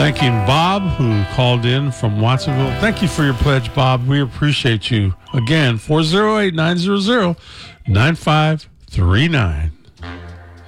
Thanking Bob, who called in from Watsonville. Thank you for your pledge, Bob. We appreciate you. Again, 408-900-9539.